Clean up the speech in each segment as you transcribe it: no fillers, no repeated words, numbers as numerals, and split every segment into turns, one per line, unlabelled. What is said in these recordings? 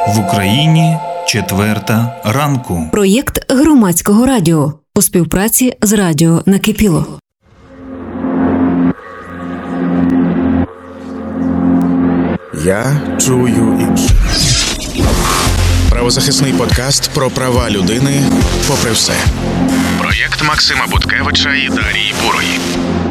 В Україні 4 ранку.
Проєкт Громадського радіо у співпраці з Радіо Накипіло.
Я чую інших. Правозахисний подкаст про права людини попри все. Проєкт Максима Буткевича і Дарії Бурої.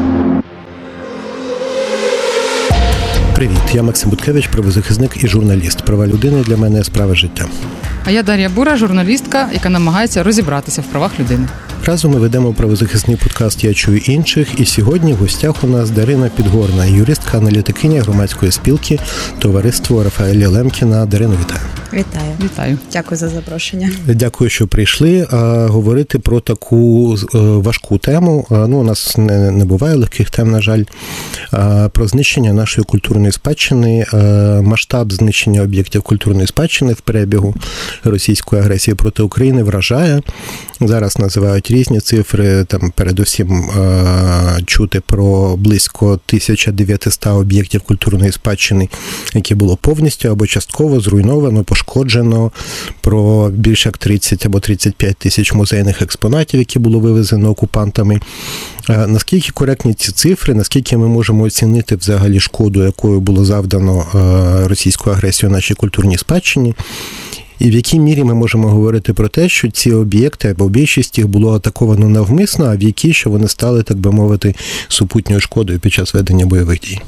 Привіт, я Максим Буткевич, правозахисник і журналіст. Права людини для мене – справа життя.
А я Дар'я Бура, журналістка, яка намагається розібратися в правах людини.
Разом ми ведемо правозахисний подкаст «Я чую інших», і сьогодні в гостях у нас Дарина Підгорна, юристка-аналітикиня громадської спілки «Товариство Рафаеля Лемкіна». Дарино, вітаю.
Вітаю.
Дякую за запрошення.
Дякую, що прийшли. Говорити про таку важку тему. У нас не буває легких тем, на жаль. Про знищення нашої культурної спадщини, масштаб знищення об'єктів культурної спадщини в перебігу російської агресії проти України вражає. Зараз називають різні цифри, там передусім чути про близько 1900 об'єктів культурної спадщини, які було повністю або частково зруйновано, пошкоджено, про більше як 30 або 35 тисяч музейних експонатів, які було вивезено окупантами. Наскільки коректні ці цифри, наскільки ми можемо оцінити взагалі шкоду, якою було завдано російською агресією нашій культурній спадщині? І в якій мірі ми можемо говорити про те, що ці об'єкти, або більшість їх було атаковано навмисно, а в якій, що вони стали, так би мовити, супутньою шкодою під час ведення бойових дій?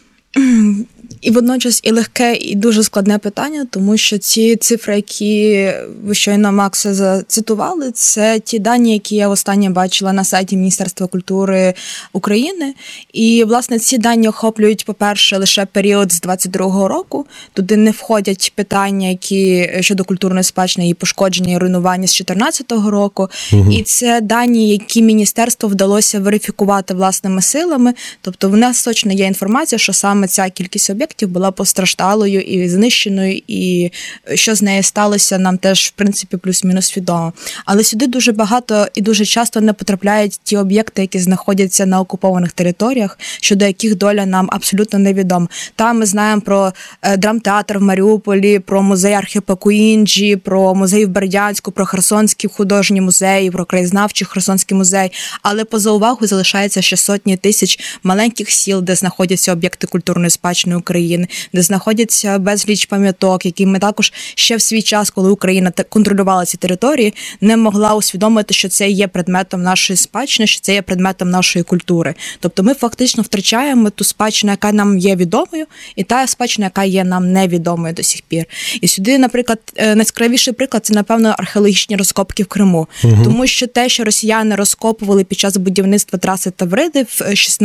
І водночас і легке, і дуже складне питання, тому що ці цифри, які ви щойно, Макса, зацитували, це ті дані, які я останнє бачила на сайті Міністерства культури України. І, власне, ці дані охоплюють, по-перше, лише період з 22-го року. Туди не входять питання, які щодо культурної спадщини, і пошкодження, і руйнування з 14-го року. Угу. І це дані, які міністерству вдалося верифікувати власними силами. Тобто в нас точно є інформація, що саме ця кількість об'єктів була постраждалою і знищеною, і що з нею сталося, нам теж, в принципі, плюс-мінус відомо. Але сюди дуже багато і дуже часто не потрапляють ті об'єкти, які знаходяться на окупованих територіях, щодо яких доля нам абсолютно невідома. Там ми знаємо про драмтеатр в Маріуполі, про музей архіпеку Інджі, про музей в Бердянську, про Херсонський художній музей, про краєзнавчий Херсонський музей. Але поза увагою залишається ще сотні тисяч маленьких сіл, де знаходяться об'єкти культурної спадщини України, де знаходяться безліч пам'яток, які ми також ще в свій час, коли Україна контролювала ці території, не могла усвідомити, що це є предметом нашої спадщини, що це є предметом нашої культури. Тобто ми фактично втрачаємо ту спадщину, яка нам є відомою, і та спадщина, яка є нам невідомою до сих пір. І сюди, наприклад, найяскравіший приклад – це, напевно, археологічні розкопки в Криму. Угу. Тому що те, що росіяни розкопували під час будівництва траси Тавриди в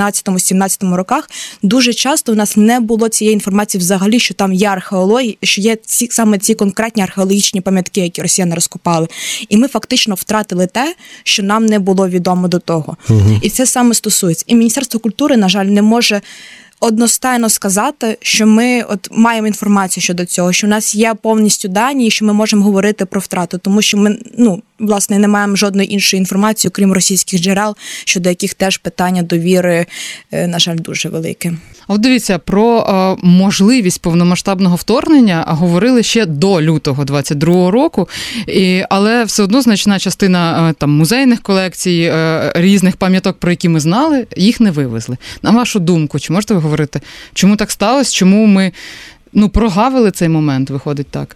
16-17 роках, дуже часто у нас не було цієї інформації взагалі, що там є археологія, що є саме ці конкретні археологічні пам'ятки, які росіяни розкопали. І ми фактично втратили те, що нам не було відомо до того. Угу. І це саме стосується. І Міністерство культури, на жаль, не може одностайно сказати, що ми маємо інформацію щодо цього, що в нас є повністю дані, і що ми можемо говорити про втрату, тому що ми, власне, не маємо жодної іншої інформації, окрім російських джерел, щодо яких теж питання довіри, на жаль, дуже велике.
От дивіться, про можливість повномасштабного вторгнення говорили ще до лютого 22-го року, але все одно значна частина музейних колекцій, різних пам'яток, про які ми знали, їх не вивезли. На вашу думку, чи можете ви говорити, чому так сталося, чому ми прогавили цей момент, виходить так?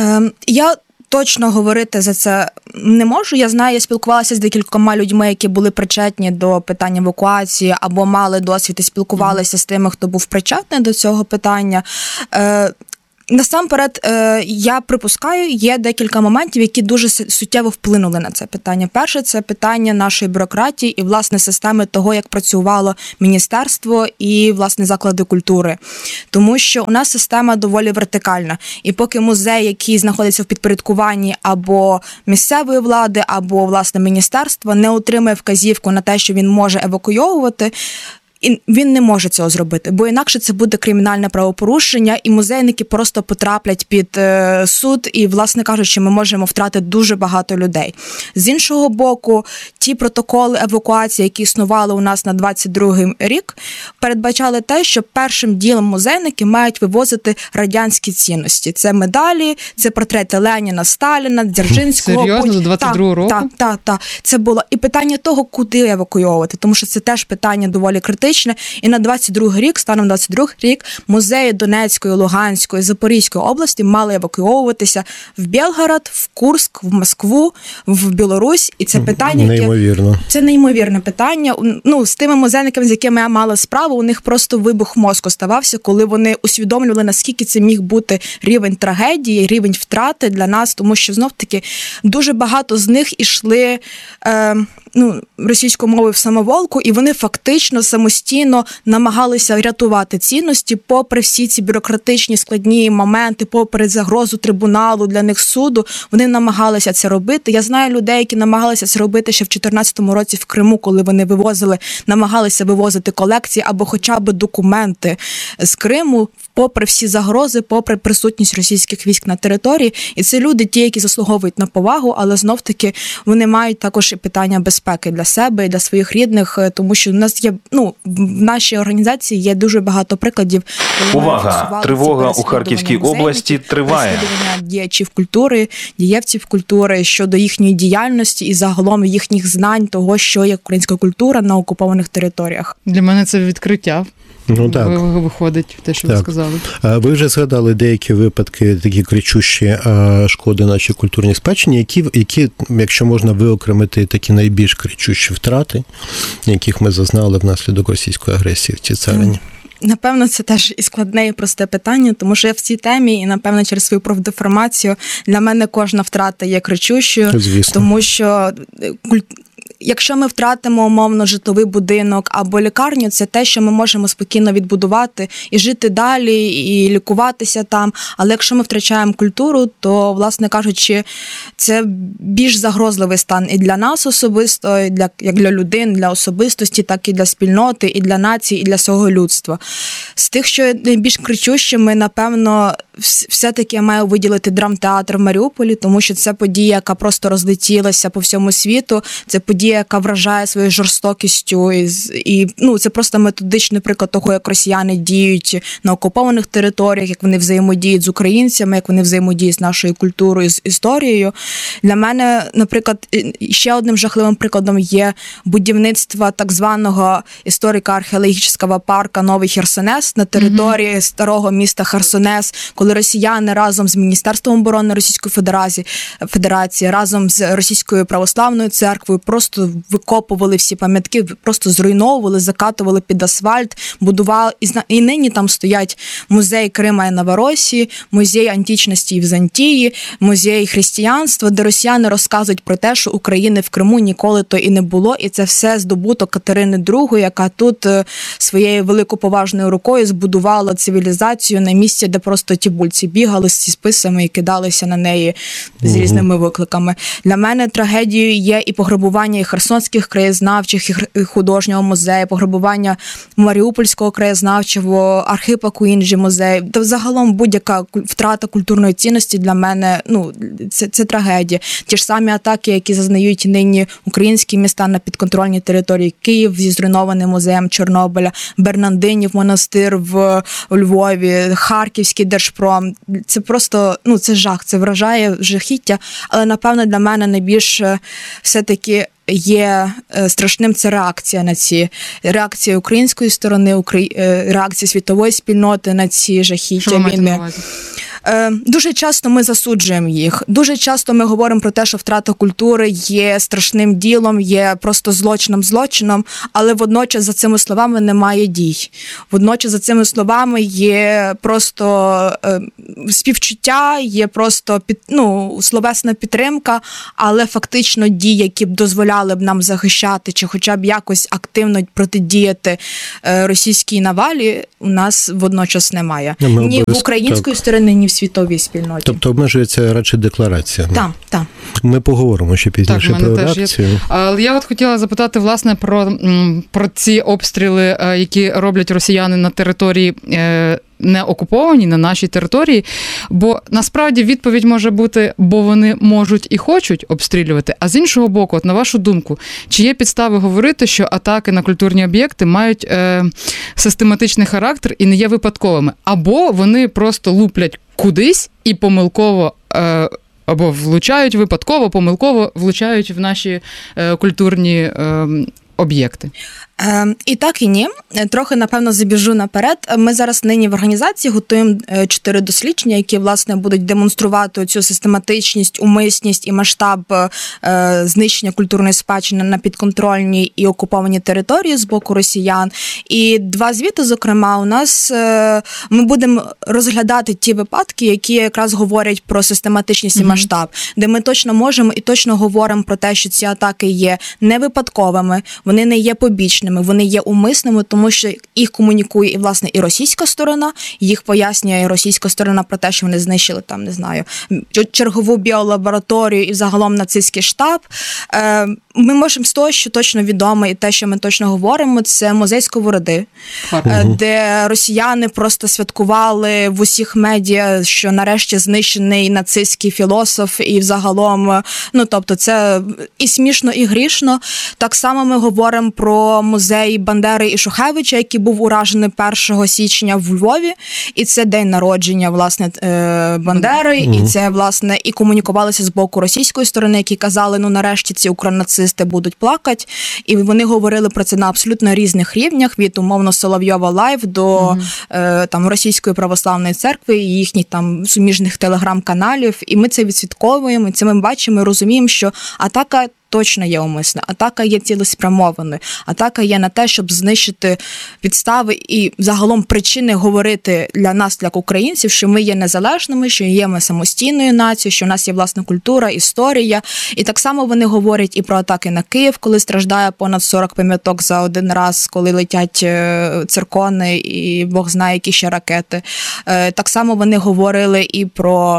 Я точно говорити за це не можу. Я знаю, я спілкувалася з декількома людьми, які були причетні до питання евакуації або мали досвід і спілкувалися з тими, хто був причетний до цього питання. Насамперед, я припускаю, є декілька моментів, які дуже суттєво вплинули на це питання. Перше – це питання нашої бюрократії і, власне, системи того, як працювало міністерство і, власне, заклади культури. Тому що у нас система доволі вертикальна. І поки музей, який знаходиться в підпорядкуванні або місцевої влади, або, власне, міністерства, не отримає вказівку на те, що він може евакуйовувати, І він не може цього зробити, бо інакше це буде кримінальне правопорушення, і музейники просто потраплять під суд, і, власне кажучи, ми можемо втратити дуже багато людей. З іншого боку, ті протоколи евакуації, які існували у нас на 22-й рік, передбачали те, що першим ділом музейники мають вивозити радянські цінності. Це медалі, це портрети Леніна, Сталіна, Дзержинського.
Серйозно? До 22-го року?
Так. Це було. І питання того, куди евакуйовувати, тому що це теж питання доволі критичне. І на 22-й рік, станом 22-й рік, музеї Донецької, Луганської, Запорізької області мали евакуйовуватися в Білгород, в Курськ, в Москву, в Білорусь. І це питання,
Неймовірно.
Це неймовірне питання. Ну, з тими музейниками, з якими я мала справу, у них просто вибух мозку ставався, коли вони усвідомлювали, наскільки це міг бути рівень трагедії, рівень втрати для нас, тому що, знов-таки, дуже багато з них ішли російською мовою в самоволку, і вони фактично самостійно намагалися рятувати цінності, попри всі ці бюрократичні складні моменти, попри загрозу трибуналу для них суду, вони намагалися це робити. Я знаю людей, які намагалися це робити ще в 2014 році в Криму, коли вони намагалися вивозити колекції або хоча б документи з Криму, попри всі загрози, попри присутність російських військ на території. І це люди, ті, які заслуговують на повагу, але знов-таки вони мають також і питання безпеки для себе і для своїх рідних, тому що в нас є, в нашій організації є дуже багато прикладів.
Увага! Тривога у Харківській області триває.
Розслідування діячів культури, дієвців культури щодо їхньої діяльності і загалом їхніх знань того, що є українська культура на окупованих територіях.
Для мене це відкриття.
Так.
Виходить те, що ви сказали.
Ви вже згадали деякі випадки, такі кричущі шкоди нашій культурній спадщині, які, якщо можна виокремити такі найбільш кричущі втрати, яких ми зазнали внаслідок російської агресії в цій царині?
Напевно, це теж і складне, і просте питання, тому що я в цій темі, і, напевно, через свою профдеформацію, для мене кожна втрата є кричущою,
звісно.
Тому що якщо ми втратимо, умовно, житловий будинок або лікарню, це те, що ми можемо спокійно відбудувати і жити далі, і лікуватися там. Але якщо ми втрачаємо культуру, то, власне кажучи, це більш загрозливий стан і для нас особисто, і як для людей, для особистості, так і для спільноти, і для нації, і для всього людства. З тих, що найбільш кричущими, напевно, все-таки я маю виділити драмтеатр в Маріуполі, тому що це подія, яка просто розлетілася по всьому світу, це подія, яка вражає своєю жорстокістю, і це просто методичний приклад того, як росіяни діють на окупованих територіях, як вони взаємодіють з українцями, як вони взаємодіють з нашою культурою, з історією. Для мене, наприклад, ще одним жахливим прикладом є будівництво так званого історико-археологічного парку Новий Херсонес на території старого міста Херсонес, коли росіяни разом з Міністерством оборони Російської Федерації, разом з Російською православною церквою просто викопували всі пам'ятки, просто зруйновували, закатували під асфальт, будували. І нині там стоять музей Крима і Новоросії, музей античності і Візантії, музей християнства, де росіяни розказують про те, що України в Криму ніколи то і не було, і це все здобуток Катерини II, яка тут своєю великоповажною рукою збудувала цивілізацію на місці, де просто тібульці бігали з списами і кидалися на неї з різними викликами. Для мене трагедією є і пограбування і Херсонських краєзнавчих і художнього музею, пограбування Маріупольського краєзнавчого, Архипа Інжі музею. Та загалом будь-яка втрата культурної цінності для мене, це трагедія. Ті ж самі атаки, які зазнають нині українські міста на підконтрольній території, Київ зі зруйнованим музеєм Чорнобиля, Бернандинів монастир в Львові, Харківський Держпром. Це просто, це жах, це вражає жахіття, але, напевно, для мене найбільше все-таки є страшним це реакція на ці реакція української сторони, реакція світової спільноти на ці жахіття війни. Дуже часто ми засуджуємо їх. Дуже часто ми говоримо про те, що втрата культури є страшним ділом, є просто злочином, але водночас за цими словами немає дій. Водночас за цими словами є просто співчуття, є просто словесна підтримка, але фактично дії, які б дозволяли б нам захищати чи хоча б якось активно протидіяти російській навалі, у нас водночас немає. Ні в української сторони, ні в світовій спільноті.
Тобто обмежується радше деклараціями.
Так.
Ми поговоримо ще пізніше
Так, в мене
про
теж є.
реакцію.
Але я от хотіла запитати, власне, про ці обстріли, які роблять росіяни на території не окуповані, на нашій території, бо насправді відповідь може бути, бо вони можуть і хочуть обстрілювати, а з іншого боку, от на вашу думку, чи є підстави говорити, що атаки на культурні об'єкти мають систематичний характер і не є випадковими, або вони просто луплять кудись і помилково або влучають випадково, помилково влучають в наші культурні об'єкти?
І так, і ні. Трохи, напевно, забіжу наперед. Ми зараз нині в організації готуємо 4 дослідження, які, власне, будуть демонструвати цю систематичність, умисність і масштаб знищення культурної спадщини на підконтрольній і окупованій території з боку росіян. І 2 звіти, зокрема, у нас ми будемо розглядати ті випадки, які якраз говорять про систематичність і масштаб, де ми точно можемо і точно говоримо про те, що ці атаки є не випадковими, вони не є побічними, вони є умисними, тому що їх комунікує і, власне, і російська сторона, їх пояснює і російська сторона про те, що вони знищили там, не знаю, чергову біолабораторію і загалом нацистський штаб. Ми можемо з того, що точно відомо, і те, що ми точно говоримо, це музей Сковороди, де росіяни просто святкували в усіх медіа, що нарешті знищений нацистський філософ, і взагалом, тобто це і смішно, і грішно. Так само ми говоримо про музей Бандери і Шухевича, який був уражений 1 січня в Львові, і це день народження, власне, Бандери, і це, власне, і комунікувалося з боку російської сторони, які казали, нарешті ці укронацисти будуть плакати, і вони говорили про це на абсолютно різних рівнях, від, умовно, Соловйова Лайв до там Російської православної церкви і їхніх там суміжних телеграм-каналів, і ми це відслідковуємо, і це ми бачимо і розуміємо, що атака точно є умисна, атака є цілеспрямованою, атака є на те, щоб знищити підстави і загалом причини говорити для нас, як українців, що ми є незалежними, що є ми самостійною нацією, що в нас є власна культура, історія. І так само вони говорять і про атаки на Київ, коли страждає понад 40 пам'яток за один раз, коли летять циркони і Бог знає, які ще ракети. Так само вони говорили і про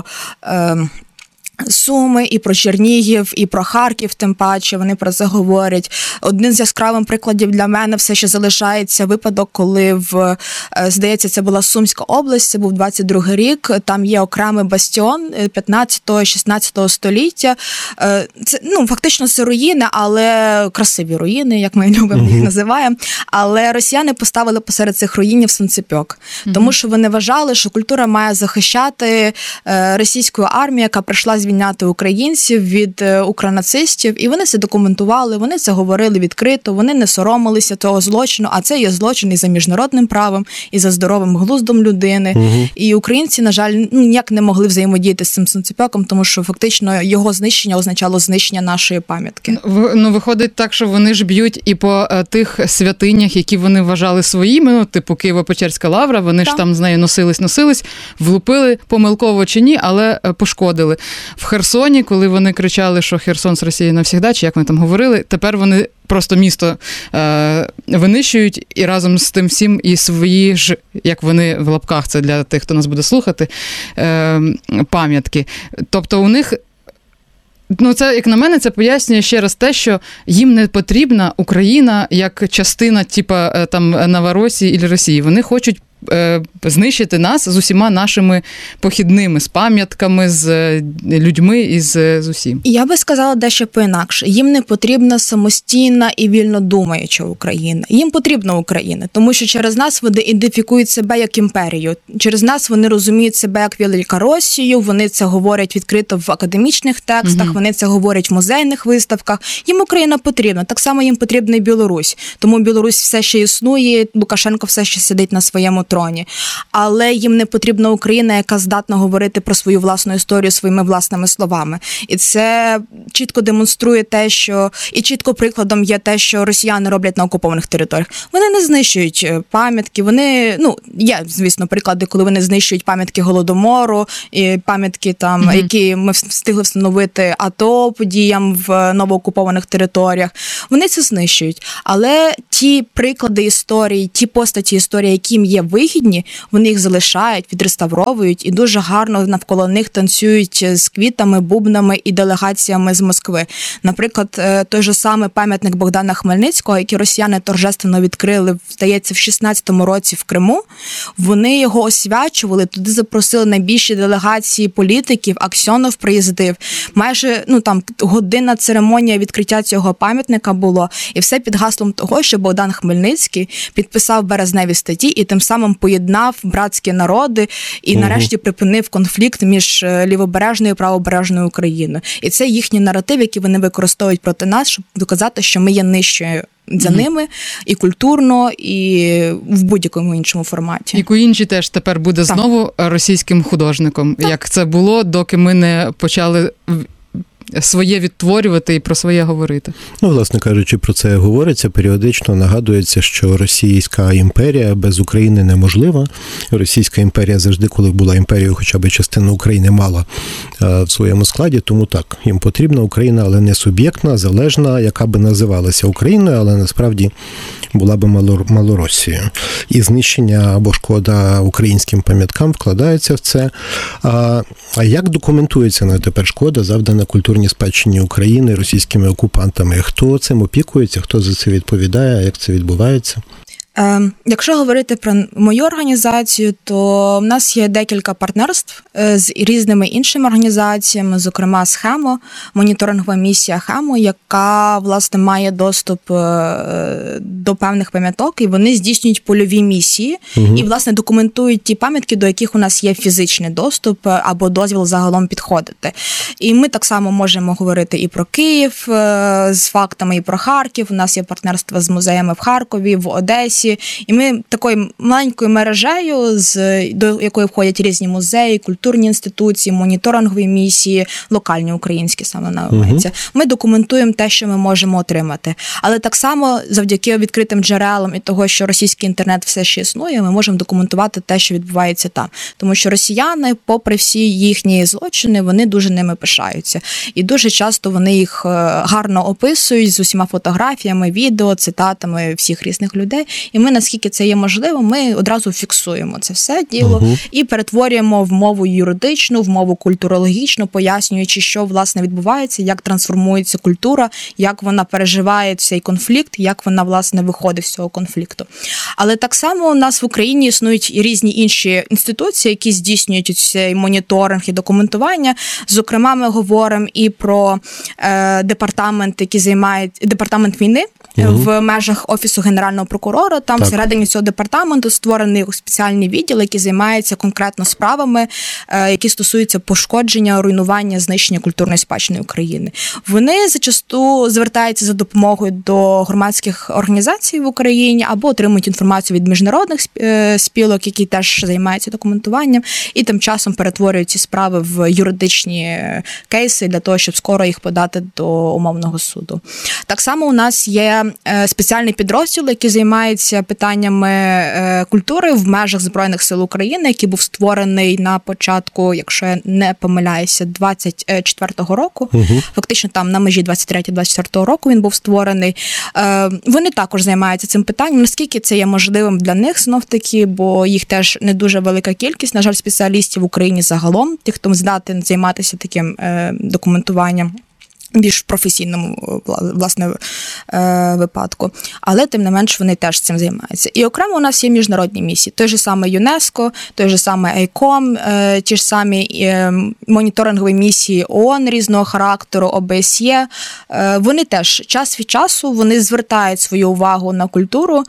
Суми, і про Чернігів, і про Харків, тим паче, вони про це говорять. Один з яскравих прикладів для мене все ще залишається випадок, коли здається, це була Сумська область, це був 22-й рік, там є окремий бастіон 15-16 століття. Це, фактично це руїни, але красиві руїни, як ми любимо їх називаємо. Але росіяни поставили посеред цих руїнів сонцепьок, тому що вони вважали, що культура має захищати російську армію, яка прийшла звільняти українців від укронацистів, і вони це документували, вони це говорили відкрито, вони не соромилися того злочину, а це є злочин і за міжнародним правом, і за здоровим глуздом людини. І українці, на жаль, ніяк не могли взаємодіяти з цим сонцепьоком, тому що фактично його знищення означало знищення нашої пам'ятки.
Виходить так, що вони ж б'ють і по тих святинях, які вони вважали своїми, типу Києво-Печерська лавра, вони ж там з нею носились, влупили, помилково чи ні, але пошкодили. В Херсоні, коли вони кричали, що Херсон з Росії навсігда, чи як вони там говорили, тепер вони просто місто винищують і разом з тим всім і свої ж, як вони в лапках, це для тих, хто нас буде слухати, пам'ятки. Тобто у них, це, як на мене, це пояснює ще раз те, що їм не потрібна Україна як частина, там, Новоросії і Росії. Вони хочуть знищити нас з усіма нашими похідними, з пам'ятками, з людьми і з усім.
Я би сказала дещо по-інакше. Їм не потрібна самостійна і вільно думаюча Україна. Їм потрібна Україна, тому що через нас вони ідентифікують себе як імперію. Через нас вони розуміють себе як Велика Росію, вони це говорять відкрито в академічних текстах, вони це говорять в музейних виставках. Їм Україна потрібна. Так само їм потрібна і Білорусь. Тому Білорусь все ще існує, Лукашенко все ще сидить на своєму троні. Але їм не потрібна Україна, яка здатна говорити про свою власну історію своїми власними словами. І це чітко демонструє те, що... І чітко прикладом є те, що росіяни роблять на окупованих територіях. Вони не знищують пам'ятки, вони... Є, звісно, приклади, коли вони знищують пам'ятки Голодомору, і пам'ятки, там, які ми встигли встановити АТО подіям в новоокупованих територіях. Вони це знищують. Але ті приклади історії, ті постаті історії, яким є вигідні, вони їх залишають, відреставровують і дуже гарно навколо них танцюють з квітами, бубнами і делегаціями з Москви. Наприклад, той же самий пам'ятник Богдана Хмельницького, який росіяни торжественно відкрили, здається, в 16-му році в Криму, вони його освячували, туди запросили найбільші делегації політиків, Аксьонов приїздив. Майже, годинна церемонія відкриття цього пам'ятника було, і все під гаслом того, що Богдан Хмельницький підписав березневі статті і тим самим поєднав братські народи і нарешті припинив конфлікт між лівобережною і правобережною Україною. І це їхній наратив, який вони використовують проти нас, щоб доказати, що ми є нижчою за ними і культурно, і в будь-якому іншому форматі.
І Куінджі теж тепер буде знову російським художником, як це було, доки ми не почали своє відтворювати і про своє говорити.
Власне кажучи, про це говориться, періодично нагадується, що Російська імперія без України неможлива. Російська імперія завжди, коли була імперією, хоча б частину України мала в своєму складі, тому так, їм потрібна Україна, але не суб'єктна, залежна, яка би називалася Україною, але насправді була би Малоросією. І знищення або шкода українським пам'яткам вкладається в це. А як документується на тепер шкода, завдана культурній спадщині України російськими окупантами? Хто цим опікується, хто за це відповідає, як це відбувається?
Якщо говорити про мою організацію, то в нас є декілька партнерств з різними іншими організаціями, зокрема з ХЕМО, моніторингова місія ХЕМО, яка, власне, має доступ до певних пам'яток, і вони здійснюють польові місії і, власне, документують ті пам'ятки, до яких у нас є фізичний доступ або дозвіл загалом підходити. І ми так само можемо говорити і про Київ з фактами, і про Харків. У нас є партнерство з музеями в Харкові, в Одесі. І ми такою маленькою мережею, до якої входять різні музеї, культурні інституції, моніторингові місії, локальні українські саме називаються. Ми документуємо те, що ми можемо отримати. Але так само завдяки відкритим джерелам і того, що російський інтернет все ще існує, ми можемо документувати те, що відбувається там. Тому що росіяни, попри всі їхні злочини, вони дуже ними пишаються. І дуже часто вони їх гарно описують з усіма фотографіями, відео, цитатами всіх різних людей. І ми, наскільки це є можливо, ми одразу фіксуємо це все діло і перетворюємо в мову юридичну, в мову культурологічну, пояснюючи, що, власне, відбувається, як трансформується культура, як вона переживає цей конфлікт, як вона, власне, виходить з цього конфлікту. Але так само у нас в Україні існують і різні інші інституції, які здійснюють цей моніторинг і документування. Зокрема, ми говоримо і про департамент, який департамент війни, в межах Офісу Генерального прокурора. Там всередині цього департаменту створений спеціальний відділ, який займається конкретно справами, які стосуються пошкодження, руйнування, знищення культурної спадщини України. Вони зачасту звертаються за допомогою до громадських організацій в Україні або отримують інформацію від міжнародних спілок, які теж займаються документуванням, і тим часом перетворюють ці справи в юридичні кейси для того, щоб скоро їх подати до умовного суду. Так само у нас є спеціальний підрозділ, який займається питаннями культури в межах Збройних сил України, який був створений на початку, якщо я не помиляюся, 24-го року. Фактично там на межі 23-24 року він був створений. Вони також займаються цим питанням, наскільки це є можливим для них знов-таки, бо їх теж не дуже велика кількість, на жаль, спеціалістів в Україні загалом, тих, хто здатен займатися таким документуванням. Більш професійному, власне, випадку. Але, тим не менш, вони теж цим займаються. І окремо у нас є міжнародні місії. Той же самий ЮНЕСКО, той же самий ЕЙКОМ, ті ж самі моніторингові місії ООН різного характеру, ОБСЄ. Вони теж час від часу вони звертають свою увагу на культуру,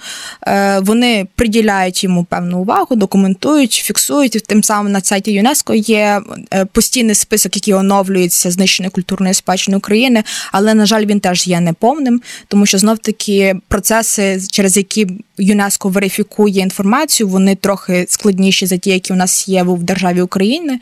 вони приділяють йому певну увагу, документують, фіксують. Тим самим на сайті ЮНЕСКО є постійний список, який оновлюється знищеної культурної спадщини України, але, на жаль, він теж є неповним, тому що, знов-таки, процеси, через які ЮНЕСКО верифікує інформацію, вони трохи складніші за ті, які у нас є в державі України.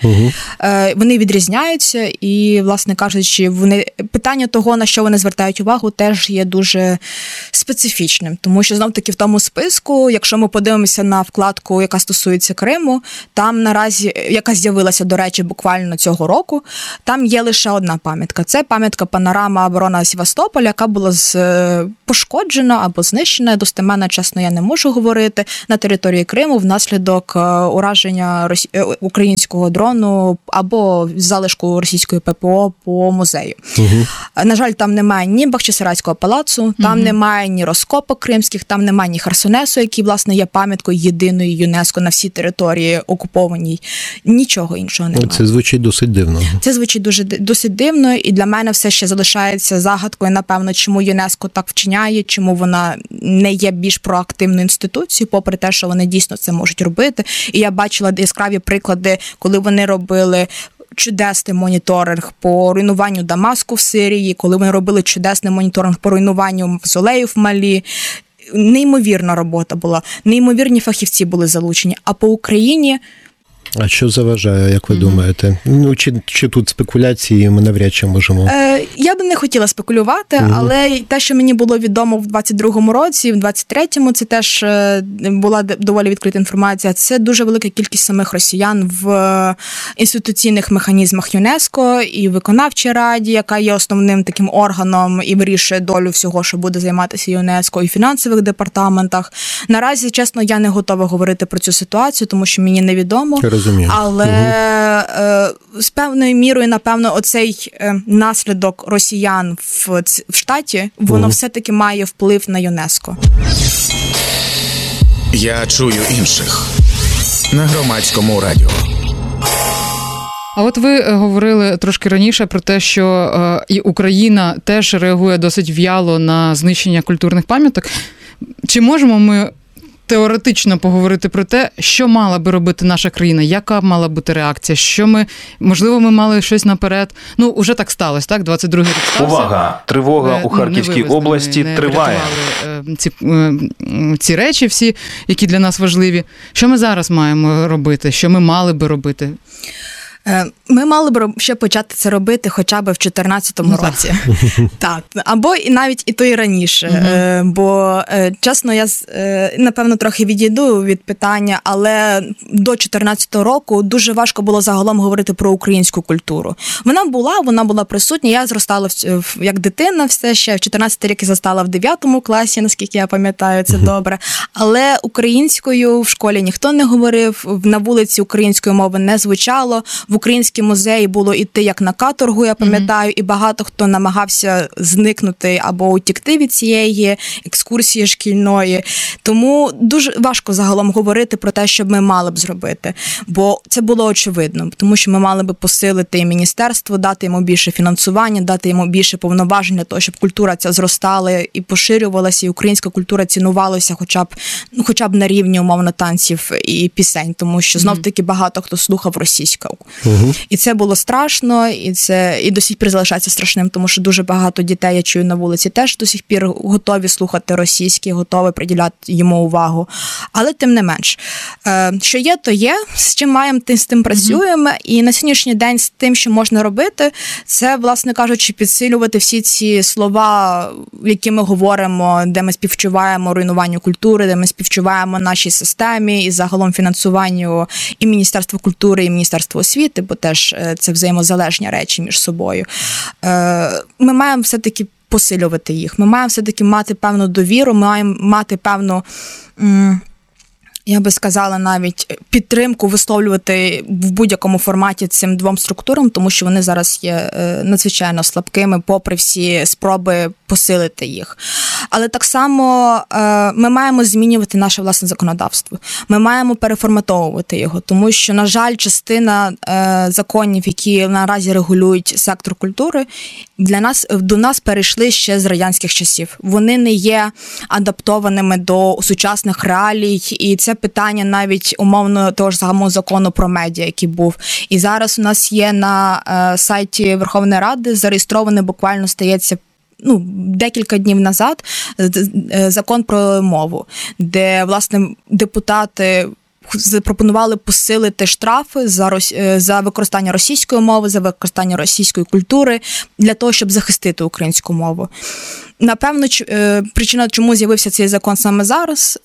Вони відрізняються і, власне кажучи, питання того, на що вони звертають увагу, теж є дуже специфічним, тому що, знов-таки, в тому списку, якщо ми подивимося на вкладку, яка стосується Криму, там наразі, яка з'явилася, до речі, буквально цього року, там є лише одна пам'ятка. Це пам'ятка пам'ятка панорама оборона Севастополя, яка була пошкоджена або знищена, достеменно, чесно, я не можу говорити, на території Криму внаслідок ураження українського дрону або залишку російської ППО по музею. На жаль, там немає ні Бахчисарайського палацу, там немає ні розкопок кримських, там немає ні Херсонесу, який, власне, є пам'яткою єдиної ЮНЕСКО на всій території окупованій. Нічого іншого немає.
Це звучить досить дивно.
Це звучить досить дивно, і для мене все ще залишається загадкою, напевно, чому ЮНЕСКО так вчиняє, чому вона не є більш проактивною інституцією, попри те, що вони дійсно це можуть робити. І я бачила яскраві приклади, коли вони робили чудесний моніторинг по руйнуванню Дамаску в Сирії, коли вони робили чудесний моніторинг по руйнуванню мавзолеїв в Малі. Неймовірна робота була, неймовірні фахівці були залучені. А по Україні...
А що заважає, як ви думаєте? Ну, чи тут спекуляції ми навряд чи можемо?
Я би не хотіла спекулювати, але те, що мені було відомо в 22-му році, в 23-му, це теж була доволі відкрита інформація. Це дуже велика кількість самих росіян в інституційних механізмах ЮНЕСКО і в виконавчій раді, яка є основним таким органом і вирішує долю всього, що буде займатися ЮНЕСКО, і в фінансових департаментах. Наразі, чесно, я не готова говорити про цю ситуацію, тому що мені невідомо.
Розумію.
Але з певною мірою, напевно, оцей наслідок росіян в штаті, воно все-таки має вплив на ЮНЕСКО.
Я чую інших на Громадському радіо.
А от ви говорили трошки раніше про те, що і Україна теж реагує досить в'яло на знищення культурних пам'яток. Чи можемо ми теоретично поговорити про те, що мала би робити наша країна, яка мала бути реакція, що можливо, ми мали щось наперед. Ну, уже так сталося, так? 22-й рік стався.
Увага! Тривога у Харківській області триває.
Ці речі всі, які для нас важливі. Що ми зараз маємо робити? Що ми мали би робити?
Ми мали б ще почати це робити хоча б в 2014 році. Так. Або і навіть і то і раніше. Бо, чесно, я, напевно, трохи відійду від питання, але до 2014 року дуже важко було загалом говорити про українську культуру. Вона була присутня. Я зростала як дитина все ще. В 14 рік я застала в 9 класі, наскільки я пам'ятаю, це добре. Але українською в школі ніхто не говорив, на вулиці української мови не звучало. В український музей було йти як на каторгу, я пам'ятаю, і багато хто намагався зникнути або утікти від цієї екскурсії шкільної. Тому дуже важко загалом говорити про те, що ми мали б зробити. Бо це було очевидно, тому що ми мали б посилити і міністерство, дати йому більше фінансування, дати йому більше повноважень для того, щоб культура ця зростала і поширювалася, і українська культура цінувалася хоча б на рівні, умовно, танців і пісень, тому що знов-таки багато хто слухав російську. І це було страшно, і до сих пір залишається страшним, тому що дуже багато дітей, я чую на вулиці, теж до сих пір готові слухати російське, готові приділяти йому увагу. Але тим не менш, що є, то є, з чим маємо, з тим працюємо, і на сьогоднішній день з тим, що можна робити, це, власне кажучи, підсилювати всі ці слова, які ми говоримо, де ми співчуваємо руйнуванню культури, де ми співчуваємо нашій системі і загалом фінансуванню і Міністерства культури, і Міністерства освіти, бо теж це взаємозалежні речі між собою. Ми маємо все-таки посилювати їх. Ми маємо все-таки мати певну довіру, ми маємо мати певну, я би сказала, навіть підтримку висловлювати в будь-якому форматі цим двом структурам, тому що вони зараз є надзвичайно слабкими, попри всі спроби посилити їх. Але так само ми маємо змінювати наше власне законодавство. Ми маємо переформатовувати його, тому що, на жаль, частина законів, які наразі регулюють сектор культури, до нас перейшли ще з радянських часів. Вони не є адаптованими до сучасних реалій, і це питання навіть умовно того ж самого закону про медіа, який був. І зараз у нас є на сайті Верховної Ради зареєстрований, буквально стається декілька днів назад, закон про мову, де, власне, депутати запропонували посилити штрафи за використання російської мови, за використання російської культури для того, щоб захистити українську мову. Напевно, причина, чому з'явився цей закон саме зараз,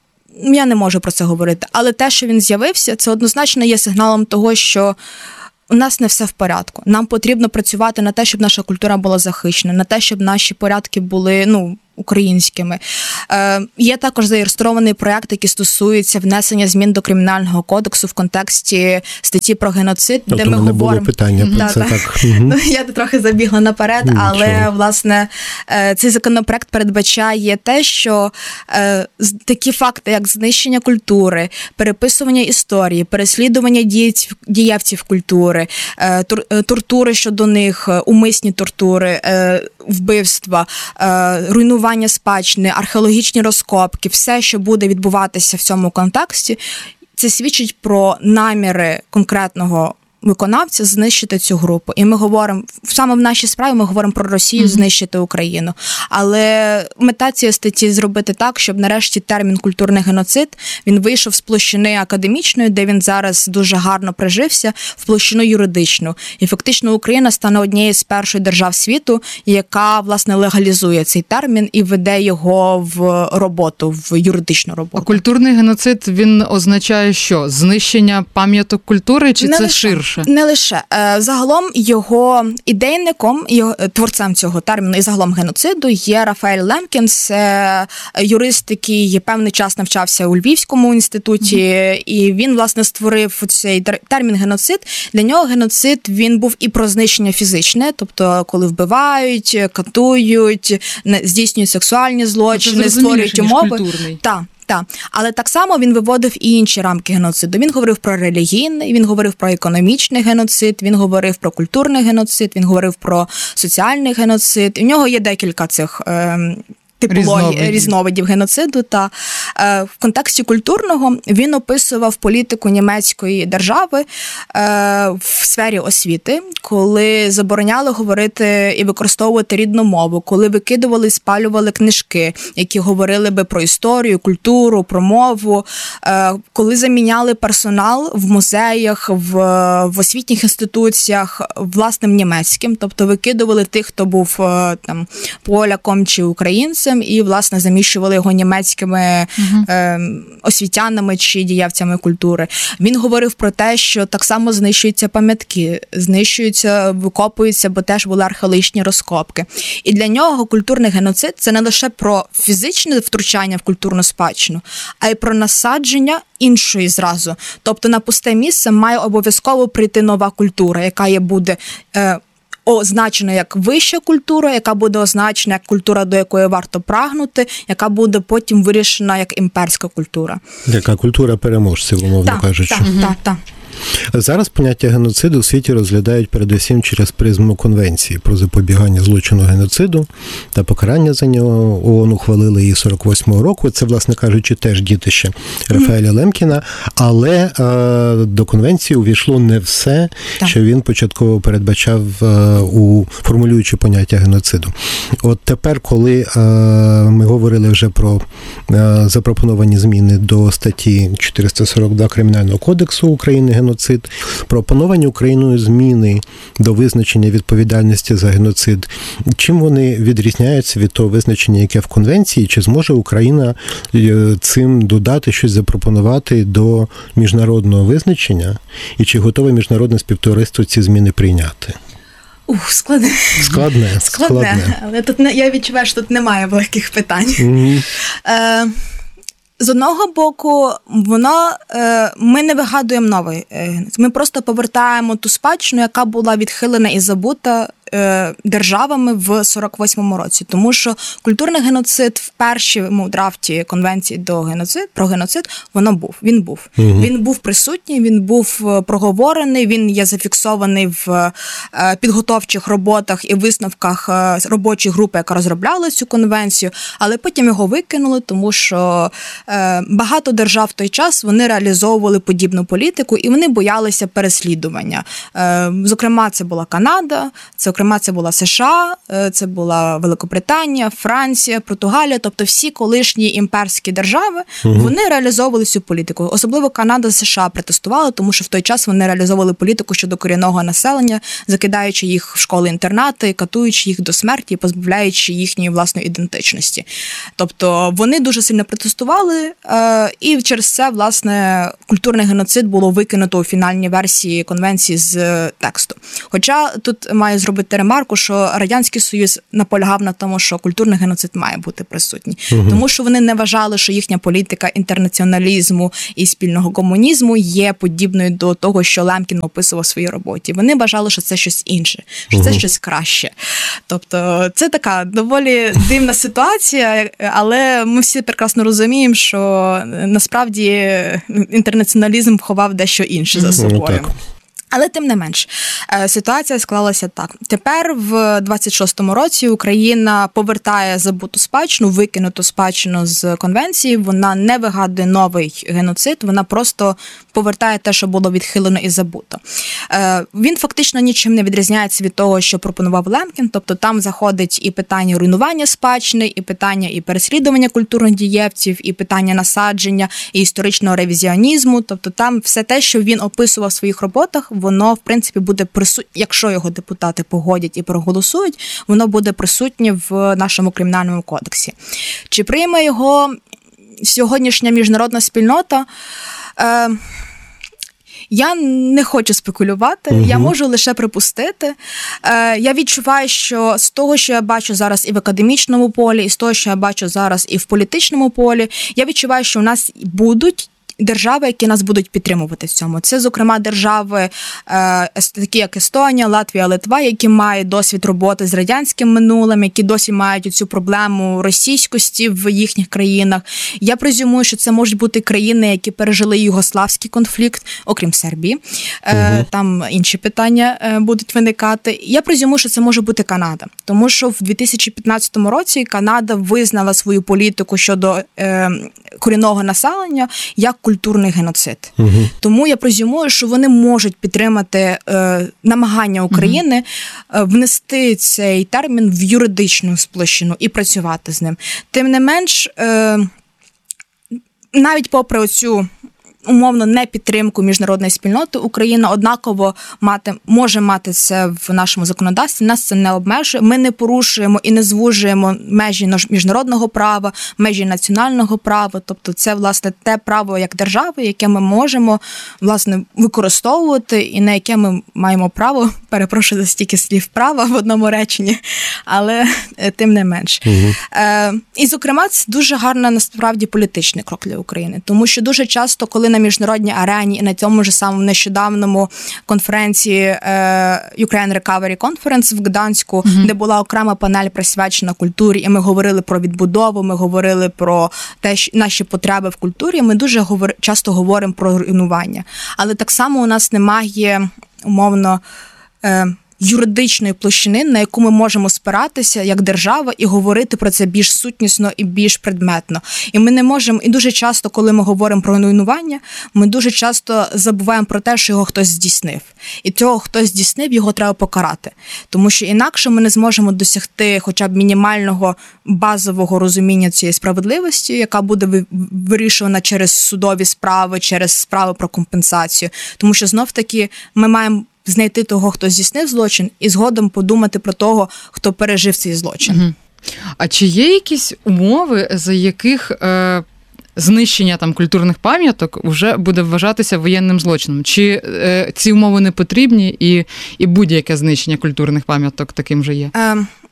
я не можу про це говорити. Але те, що він з'явився, це однозначно є сигналом того, що у нас не все в порядку. Нам потрібно працювати на те, щоб наша культура була захищена, на те, щоб наші порядки були, українськими. Є також зареєстрований проєкт, який стосується внесення змін до Кримінального кодексу в контексті статті про геноцид, де ми говоримо...
було питання про це, так.
Я трохи забігла наперед, але, власне, цей законопроект передбачає те, що такі факти, як знищення культури, переписування історії, переслідування діячів культури, тортури щодо них, умисні тортури, вбивства, руйнування спадщини, археологічні розкопки, все, що буде відбуватися в цьому контексті, це свідчить про наміри конкретного виконавця знищити цю групу. І ми говоримо, саме в нашій справі ми говоримо про Росію знищити Україну. Але мета цієї статті зробити так, щоб нарешті термін «культурний геноцид» він вийшов з площини академічної, де він зараз дуже гарно прижився, в площину юридичну. І фактично Україна стане однією з перших держав світу, яка, власне, легалізує цей термін і веде його в роботу, в юридичну роботу.
А культурний геноцид, він означає що? Знищення пам'яток культури, чи це ширше?
Не лише. Загалом його ідейником, творцем цього терміну і загалом геноциду є Рафаель Лемкін. Це юрист, який певний час навчався у Львівському інституті, і він, власне, створив цей термін геноцид. Для нього геноцид, він був і про знищення фізичне, тобто коли вбивають, катують, здійснюють сексуальні злочини, створюють умови. Так. Але так само він виводив і інші рамки геноциду. Він говорив про релігійний, він говорив про економічний геноцид, він говорив про культурний геноцид, він говорив про соціальний геноцид. У нього є декілька цих різновидів геноциду. Та в контексті культурного він описував політику німецької держави в сфері освіти, коли забороняли говорити і використовувати рідну мову, коли викидували і спалювали книжки, які говорили би про історію, культуру, про мову, коли заміняли персонал в музеях, в освітніх інституціях власним німецьким, тобто викидували тих, хто був там поляком чи українцем, і, власне, заміщували його німецькими освітянами чи діячами культури. Він говорив про те, що так само знищуються пам'ятки, знищуються, викопуються, бо теж були археологічні розкопки. І для нього культурний геноцид – це не лише про фізичне втручання в культурну спадщину, а й про насадження іншої зразу. Тобто на пусте місце має обов'язково прийти нова культура, яка буде означена як вища культура, яка буде означена як культура, до якої варто прагнути, яка буде потім вирішена як імперська культура.
Яка культура переможців, умовно кажучи.
Так.
Зараз поняття геноциду у світі розглядають передусім через призму Конвенції про запобігання злочину геноциду та покарання за нього. ООН ухвалили її 48-го року. Це, власне кажучи, теж дітище Рафаеля Лемкіна, але до Конвенції увійшло не все, що він початково передбачав, формулюючи поняття геноциду. От тепер, коли ми говорили вже про запропоновані зміни до статті 442 Кримінального кодексу України геноцид, пропоновані Україною зміни до визначення відповідальності за геноцид. Чим вони відрізняються від того визначення, яке в Конвенції? Чи зможе Україна цим додати щось, запропонувати до міжнародного визначення? І чи готове міжнародне співтовариство ці зміни прийняти? Складне.
Але тут я відчуваю, що тут немає легких питань. З одного боку, ми не вигадуємо новий. Ми просто повертаємо ту спадщину, яка була відхилена і забута державами в 48-му році. Тому що культурний геноцид в першому драфті Конвенції про геноцид він був. Він був присутній, він був проговорений, він є зафіксований в підготовчих роботах і висновках робочої групи, яка розробляла цю конвенцію, але потім його викинули, тому що багато держав в той час вони реалізовували подібну політику і вони боялися переслідування. Зокрема, це була Канада, це Зокрема, це була США, це була Великобританія, Франція, Португалія, тобто всі колишні імперські держави, вони реалізовували цю політику. Особливо Канада, США протестували, тому що в той час вони реалізовували політику щодо корінного населення, закидаючи їх в школи-інтернати, катуючи їх до смерті, позбавляючи їхньої власної ідентичності. Тобто вони дуже сильно протестували, і через це, власне, культурний геноцид було викинуто у фінальній версії конвенції з тексту. Хоча тут маю зробити ремарку, що Радянський Союз наполягав на тому, що культурний геноцид має бути присутній. Тому що вони не вважали, що їхня політика інтернаціоналізму і спільного комунізму є подібною до того, що Лемкін описував в своїй роботі. Вони вважали, що це щось інше, що це щось краще. Тобто це така доволі дивна ситуація, але ми всі прекрасно розуміємо, що насправді інтернаціоналізм ховав дещо інше за собою. Але тим не менш, ситуація склалася так. Тепер в 26-му році Україна повертає забуту спадщину, викинуту спадщину з конвенції, вона не вигадує новий геноцид, вона просто повертає те, що було відхилено і забуто. Він фактично нічим не відрізняється від того, що пропонував Лемкін, тобто там заходить і питання руйнування спадщини, і питання і переслідування культурних дієвців, і питання насадження, і історичного ревізіонізму, тобто там все те, що він описував в своїх роботах, воно, в принципі, буде присутнє, якщо його депутати погодять і проголосують, воно буде присутнє в нашому кримінальному кодексі. Чи прийме його сьогоднішня міжнародна спільнота? Я не хочу спекулювати, я можу лише припустити. Я відчуваю, що з того, що я бачу зараз і в академічному полі, і з того, що я бачу зараз і в політичному полі, я відчуваю, що у нас будуть держави, які нас будуть підтримувати в цьому. Це, зокрема, держави, такі як Естонія, Латвія, Литва, які мають досвід роботи з радянським минулим, які досі мають цю проблему російськості в їхніх країнах. Я презюмую, що це можуть бути країни, які пережили югославський конфлікт, окрім Сербії. Там інші питання будуть виникати. Я презюмую, що це може бути Канада. Тому що в 2015 році Канада визнала свою політику щодо корінного населення як культурний геноцид. Тому я презюмую, що вони можуть підтримати намагання України внести цей термін в юридичну площину і працювати з ним. Тим не менш, навіть попри оцю умовно непідтримку міжнародної спільноти, Україна однаково може мати це в нашому законодавстві, нас це не обмежує. Ми не порушуємо і не звужуємо межі міжнародного права, межі національного права. Тобто це, власне, те право як держави, яке ми можемо, власне, використовувати і на яке ми маємо право, перепрошую за стільки слів права в одному реченні, але тим не менш. І, зокрема, це дуже гарний, насправді, політичний крок для України, тому що дуже часто, коли на міжнародній арені і на цьому ж самому нещодавному конференції Ukraine Recovery Conference в Гданську, де була окрема панель присвячена культурі, і ми говорили про відбудову, ми говорили про те, наші потреби в культурі, ми дуже часто говоримо про руйнування. Але так само у нас немає, умовно, юридичної площини, на яку ми можемо спиратися як держава і говорити про це більш сутнісно і більш предметно. І ми не можемо, і дуже часто, коли ми говоримо про руйнування, ми дуже часто забуваємо про те, що його хтось здійснив. І цього хтось здійснив, його треба покарати. Тому що інакше ми не зможемо досягти хоча б мінімального базового розуміння цієї справедливості, яка буде вирішувана через судові справи, через справи про компенсацію. Тому що знов-таки ми маємо знайти того, хто здійснив злочин, і згодом подумати про того, хто пережив цей злочин.
А чи є якісь умови, за яких знищення там культурних пам'яток вже буде вважатися воєнним злочином? Чи ці умови не потрібні і будь-яке знищення культурних пам'яток таким же є?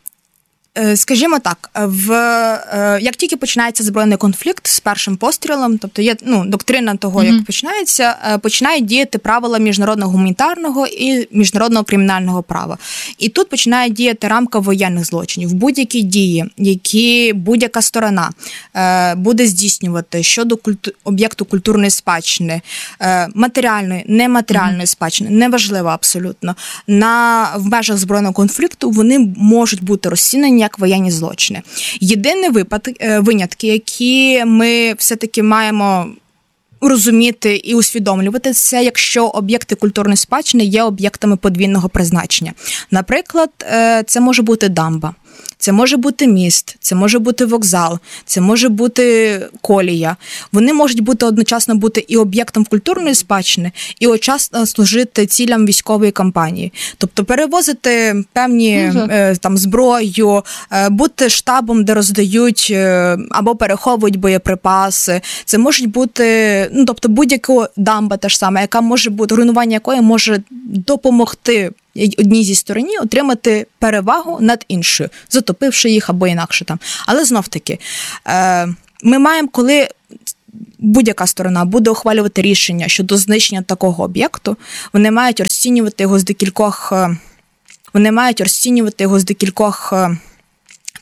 Скажімо так, як тільки починається збройний конфлікт з першим пострілом, тобто є доктрина того, як починається, починають діяти правила міжнародного гуманітарного і міжнародного кримінального права. І тут починає діяти рамка воєнних злочинів. Будь-які дії, які будь-яка сторона буде здійснювати щодо об'єкту культурної спадщини, матеріальної, нематеріальної спадщини, неважливо абсолютно, в межах збройного конфлікту вони можуть бути розцінені як воєнні злочини. Єдиний винятки, які ми все-таки маємо розуміти і усвідомлювати це, якщо об'єкти культурної спадщини є об'єктами подвійного призначення. Наприклад, це може бути дамба, це може бути міст, це може бути вокзал, це може бути колія. Вони можуть бути одночасно бути і об'єктом культурної спадщини, і одночасно служити цілям військової кампанії. Тобто перевозити певні там зброю, бути штабом, де роздають або переховують боєприпаси. Це можуть бути, тобто будь-яка дамба та ж сама, яка може бути, руйнування якої може допомогти одній зі стороні отримати перевагу над іншою, затопивши їх або інакше там. Але знов-таки, ми маємо, коли будь-яка сторона буде ухвалювати рішення щодо знищення такого об'єкту, вони мають розцінювати його з декількох